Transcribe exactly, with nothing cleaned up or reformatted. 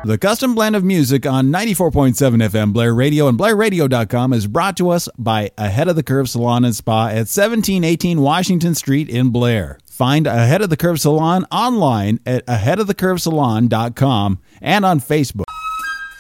The Custom Blend of Music on ninety-four point seven F M Blair Radio and Blair Radio dot com is brought to us by Ahead of the Curve Salon and Spa at seventeen eighteen Washington Street in Blair. Find Ahead of the Curve Salon online at ahead of the curve salon dot com and on Facebook.